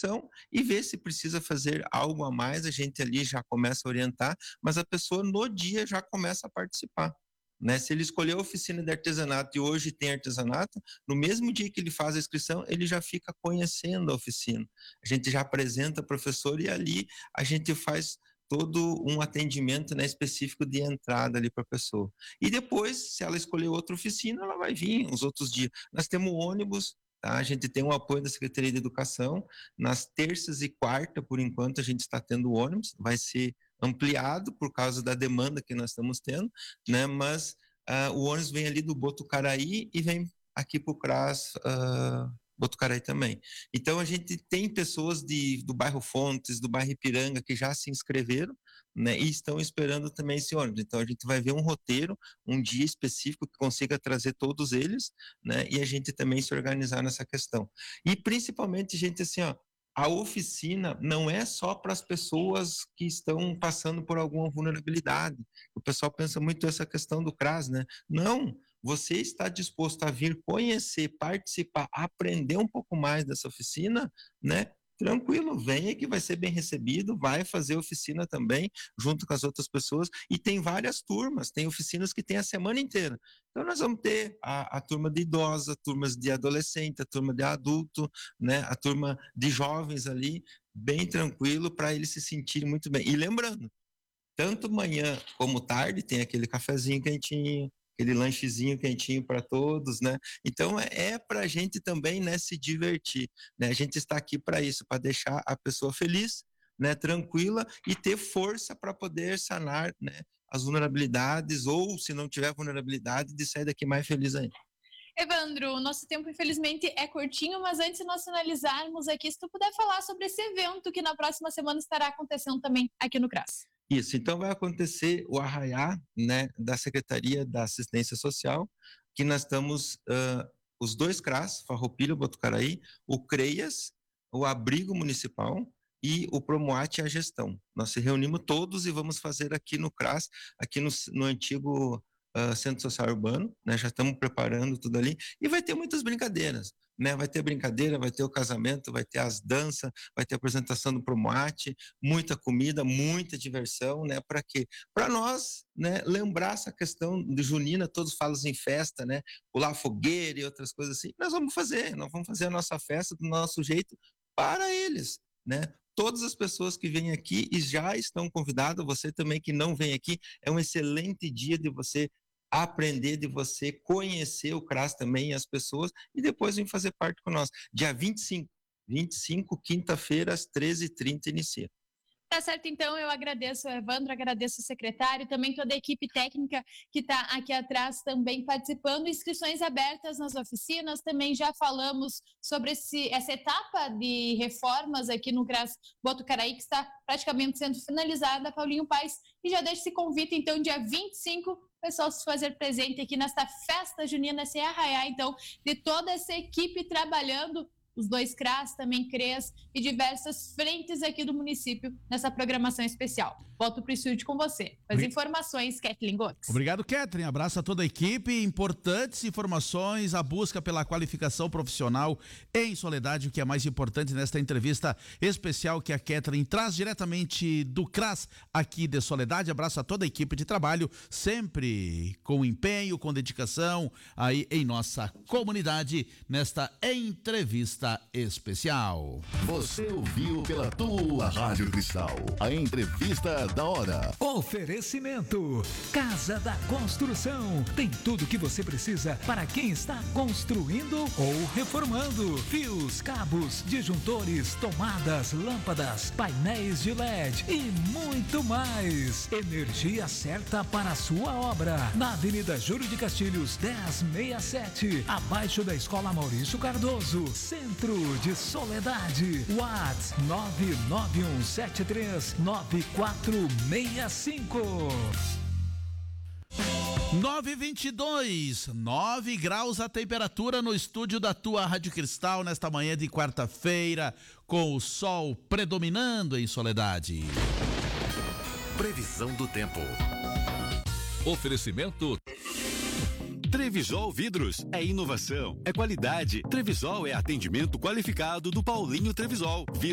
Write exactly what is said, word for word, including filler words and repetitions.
inscrição e ver se precisa fazer algo a mais, a gente ali já começa a orientar, mas a pessoa no dia já começa a participar. Né? Se ele escolheu a oficina de artesanato e hoje tem artesanato, no mesmo dia que ele faz a inscrição, ele já fica conhecendo a oficina. A gente já apresenta o professor e ali a gente faz todo um atendimento, né, específico de entrada ali para a pessoa. E depois, se ela escolher outra oficina, ela vai vir os outros dias. Nós temos ônibus, tá? A gente tem o apoio da Secretaria de Educação. Nas terças e quarta, por enquanto, a gente está tendo ônibus, vai ser ampliado por causa da demanda que nós estamos tendo, né? Mas uh, o ônibus vem ali do Botucaraí e vem aqui para o CRAS uh, Botucaraí também. Então a gente tem pessoas de, do bairro Fontes, do bairro Ipiranga que já se inscreveram, né? E estão esperando também esse ônibus. Então a gente vai ver um roteiro, um dia específico que consiga trazer todos eles, né? E a gente também se organizar nessa questão. E principalmente, gente, assim, ó, a oficina não é só para as pessoas que estão passando por alguma vulnerabilidade. O pessoal pensa muito essa questão do CRAS, né? Não, você está disposto a vir conhecer, participar, aprender um pouco mais dessa oficina, né? Tranquilo, venha que vai ser bem recebido, vai fazer oficina também, junto com as outras pessoas, e tem várias turmas, tem oficinas que tem a semana inteira. Então nós vamos ter a, a turma de idosa, turmas de adolescente, a turma de adulto, né, a turma de jovens ali, bem tranquilo, para eles se sentirem muito bem. E lembrando, tanto manhã como tarde tem aquele cafezinho quentinho, aquele lanchezinho quentinho para todos, né? Então é, é para a gente também, né, se divertir, né? A gente está aqui para isso, para deixar a pessoa feliz, né, tranquila e ter força para poder sanar, né, as vulnerabilidades ou, se não tiver vulnerabilidade, de sair daqui mais feliz ainda. Evandro, nosso tempo infelizmente é curtinho, mas antes de nós finalizarmos aqui, se tu puder falar sobre esse evento que na próxima semana estará acontecendo também aqui no CRAS. Isso, então vai acontecer o arraiá, né, da Secretaria da Assistência Social, que nós estamos, uh, os dois CRAS, Farroupilha e Botucaraí, o CREAS, o Abrigo Municipal e o Promoate e a Gestão. Nós se reunimos todos e vamos fazer aqui no CRAS, aqui no, no antigo uh, Centro Social Urbano, né, já estamos preparando tudo ali, e vai ter muitas brincadeiras. Né, vai ter brincadeira, vai ter o casamento, vai ter as danças, vai ter a apresentação do Promoate, muita comida, muita diversão, né? Para quê? Para nós, né, lembrar essa questão de junina, todos falam em festa, né? Pular fogueira e outras coisas assim. Nós vamos fazer, nós vamos fazer a nossa festa do nosso jeito para eles, né? Todas as pessoas que vêm aqui e já estão convidadas, você também que não vem aqui, é um excelente dia de você aprender, de você conhecer o CRAS também e as pessoas, e depois vir fazer parte com nós. Dia vinte e cinco, vinte e cinco, quinta-feira, às treze e trinta, inicia. Tá certo, então eu agradeço ao Evandro, agradeço ao secretário, também toda a equipe técnica que está aqui atrás também participando, inscrições abertas nas oficinas, também já falamos sobre esse, essa etapa de reformas aqui no CRAS Botucaraí, que está praticamente sendo finalizada, Paulinho Paes, e já deixa esse convite, então, dia vinte e cinco, o pessoal se fazer presente aqui nesta festa junina, se arraiar, então, de toda essa equipe trabalhando, os dois CRAS, também CREAS e diversas frentes aqui do município nessa programação especial. Volto para o estúdio com você. As informações, Kathleen Gomes. Obrigado, Kathleen. Abraço a toda a equipe. Importantes informações, a busca pela qualificação profissional em Soledade, o que é mais importante nesta entrevista especial que a Kathleen traz diretamente do CRAS aqui de Soledade. Abraço a toda a equipe de trabalho, sempre com empenho, com dedicação aí em nossa comunidade, nesta entrevista especial. Você ouviu pela tua Rádio Cristal a entrevista da hora. Oferecimento Casa da Construção. Tem tudo que você precisa para quem está construindo ou reformando. Fios, cabos, disjuntores, tomadas, lâmpadas, painéis de L E D e muito mais. Energia certa para a sua obra. Na Avenida Júlio de Castilhos, dez sessenta e sete, abaixo da Escola Maurício Cardoso. Centro de Soledade. WhatsApp nove nove um sete três nove quatro seis cinco. nove e vinte e dois, nove graus a temperatura no estúdio da tua Rádio Cristal nesta manhã de quarta-feira, com o sol predominando em Soledade. Previsão do tempo. Oferecimento Trevisol Vidros, é inovação, é qualidade. Trevisol é atendimento qualificado do Paulinho Trevisol.